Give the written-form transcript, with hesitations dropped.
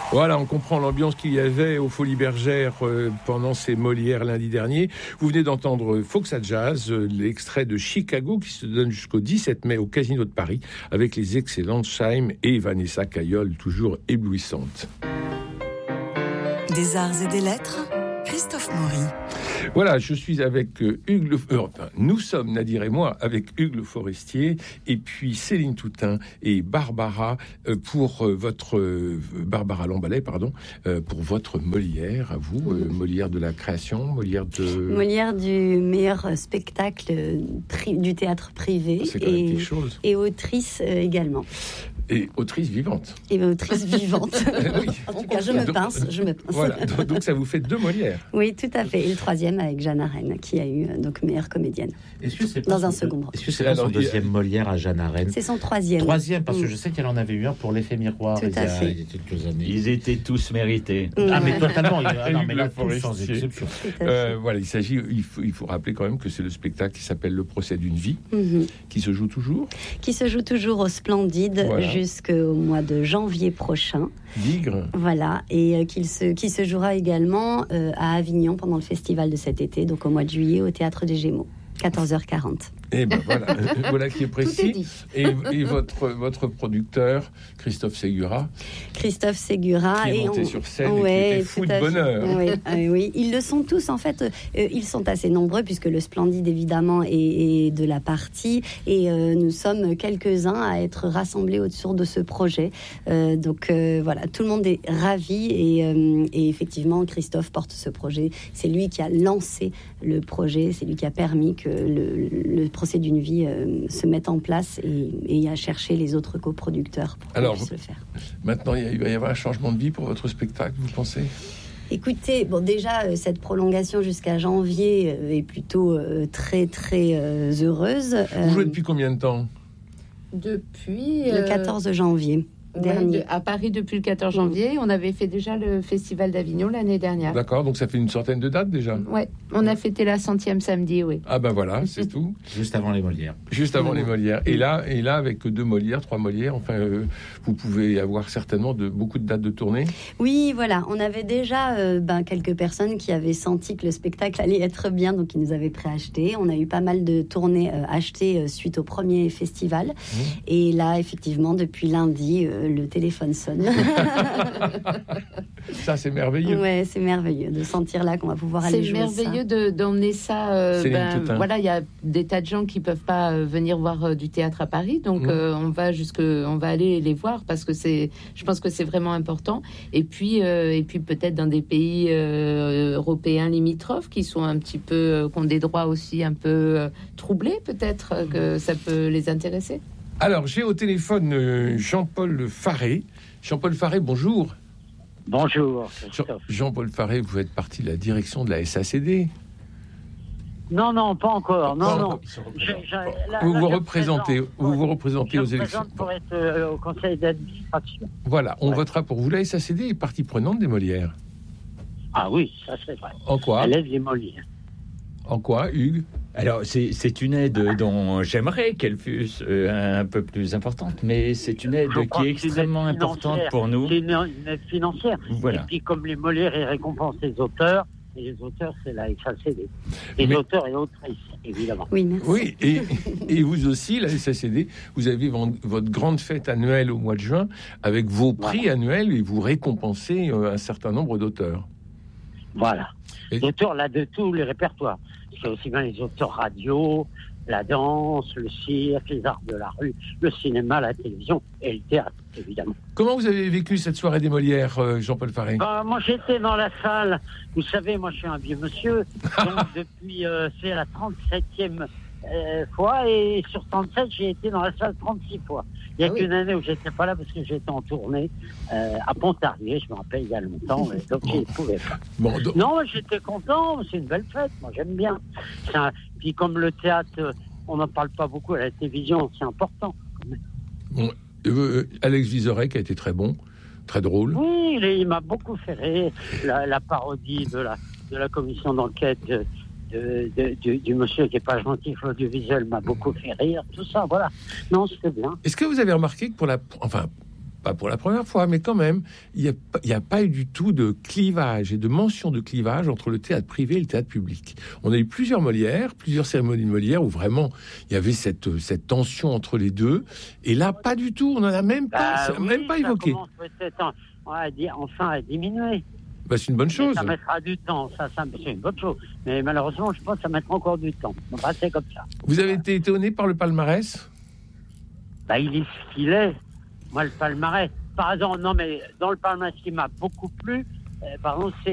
Voilà, on comprend l'ambiance qu'il y avait aux Folies Bergères pendant ces Molières lundi dernier. Vous venez d'entendre Foxa Jazz, l'extrait de Chicago qui se donne jusqu'au 17 mai au Casino de Paris avec les excellentes Chaim et Vanessa Caillol, toujours éblouissantes. Des arts et des lettres, Christophe Maury. Voilà, je suis avec Hugues nous sommes, Nadir et moi, avec Hugues Le Forestier et puis Céline Toutain et Barbara pour votre Barbara Lambalet, pour votre Molière, à vous, Molière de la création, Molière du meilleur spectacle du théâtre privé et autrice également. Et autrice vivante. Et autrice vivante. Oui. En tout cas, je me pince. Voilà, donc ça vous fait 2 Molières. Oui, tout à fait. Et le 3e avec Jeanne Arène, qui a eu donc meilleure comédienne. Est-ce que c'est dans un second rôle. Est-ce que c'est pas son 2e Molière à Jeanne Arène? C'est son 3e. 3e, parce que je sais qu'elle en avait eu un pour l'effet miroir il y a quelques années. Ils étaient tous mérités. Ah, mais totalement. Mais là, tous sans exception. Voilà, il faut rappeler quand même que c'est le spectacle qui s'appelle Le procès d'une vie, qui se joue toujours. Qui se joue toujours au Splendide, jusqu'au mois de janvier prochain. D'Igre. Voilà, et qui se jouera également à Avignon pendant le festival de cet été, donc au mois de juillet au Théâtre des Gémeaux, 14h40. Et ben voilà, voilà qui est précis. Et votre producteur, Christophe Ségura. Qui est monté sur scène et qui était fou de bonheur. Oui, ils le sont tous en fait. Ils sont assez nombreux puisque le Splendide évidemment est de la partie et nous sommes quelques-uns à être rassemblés autour de ce projet. Donc voilà, tout le monde est ravi et effectivement Christophe porte ce projet. C'est lui qui a lancé le projet, c'est lui qui a permis que le procès d'une vie se mette en place et à chercher les autres coproducteurs pour qu'on puisse le faire. Maintenant, il va y avoir un changement de vie pour votre spectacle, vous pensez ? Écoutez, bon déjà cette prolongation jusqu'à janvier est plutôt très très heureuse. Vous jouez depuis combien de temps ? Depuis le 14 janvier. Dernier. À Paris depuis le 14 janvier. On avait fait déjà le Festival d'Avignon l'année dernière. D'accord, donc ça fait une centaine de dates déjà. Ouais, on a fêté la 100e samedi, oui. Ah ben voilà, c'est tout. Juste avant les Molières. Juste avant les Molières. Et là, avec 2 Molières, 3 Molières, enfin, vous pouvez avoir certainement beaucoup de dates de tournée. Oui, voilà, on avait déjà quelques personnes qui avaient senti que le spectacle allait être bien, donc ils nous avaient préacheté. On a eu pas mal de tournées achetées suite au premier festival. Et là, effectivement, depuis lundi, le téléphone sonne. Ça, c'est merveilleux. Ouais, c'est merveilleux de sentir là qu'on va pouvoir aller jouer ça. C'est merveilleux d'emmener ça. Voilà, il y a des tas de gens qui peuvent pas venir voir du théâtre à Paris, donc on va aller les voir parce que je pense que c'est vraiment important. Et puis peut-être dans des pays européens limitrophes qui sont un petit peu, qui ont des droits aussi un peu troublés, peut-être que ça peut les intéresser. Alors, j'ai au téléphone Jean-Paul Faré. Jean-Paul Faré, bonjour. Bonjour. Jean-Paul Faré, vous faites partie de la direction de la SACD. Non, pas encore. Non. Vous vous représentez aux élections. Pour être au conseil d'administration. Voilà, on votera pour vous. La SACD est partie prenante des Molières. Ah oui, ça c'est vrai. En quoi ? Elle aide les Molières. En quoi, Hugues ? Alors, c'est une aide dont j'aimerais qu'elle fût un peu plus importante, mais c'est une aide qui est extrêmement importante pour nous. C'est une aide financière. Voilà. Et puis, comme les Molières, ils récompensent les auteurs, et les auteurs, c'est la SACD. Les auteurs et autrices, évidemment. Oui, merci. Oui, et vous aussi, la SACD, vous avez votre grande fête annuelle au mois de juin, avec vos prix annuels, et vous récompensez un certain nombre d'auteurs. Voilà. Les auteurs, là, de tous les répertoires. C'est aussi bien les auteurs radio, la danse, le cirque, les arts de la rue, le cinéma, la télévision et le théâtre, évidemment. Comment vous avez vécu cette soirée des Molières, Jean-Paul Faré ? Moi, j'étais dans la salle. Vous savez, moi, je suis un vieux monsieur. Donc, depuis, c'est la 37e fois. Et sur 37, j'ai été dans la salle 36 fois. Il n'y a qu'une année où j'étais pas là parce que j'étais en tournée à Pontarlier, je me rappelle, il y a longtemps, donc je ne pouvais pas. Non, j'étais content, c'est une belle fête, moi j'aime bien. Puis comme le théâtre, on n'en parle pas beaucoup à la télévision, c'est important quand même. Bon, Alex Vizorek a été très bon, très drôle. Oui, il m'a beaucoup fait rire, la parodie de la commission d'enquête du monsieur qui n'est pas gentil, l'audiovisuel m'a beaucoup fait rire, tout ça, voilà. Non, c'était bien. Est-ce que vous avez remarqué que pas pour la première fois, mais quand même, il n'y a pas eu du tout de clivage et de mention de clivage entre le théâtre privé et le théâtre public. On a eu plusieurs cérémonies de Molière où vraiment il y avait cette tension entre les deux. Et là, pas du tout. On n'en a même pas, évoqué. Ça commence peut-être enfin à diminuer. C'est une bonne chose. Ça mettra du temps, ça c'est une bonne chose. Mais malheureusement, je pense que ça mettra encore du temps. Enfin, c'est comme ça. Vous avez été étonné par le palmarès ? Il est ce qu'il est. Moi, le palmarès, par exemple, non, mais dans le palmarès qui m'a beaucoup plu, par exemple, c'est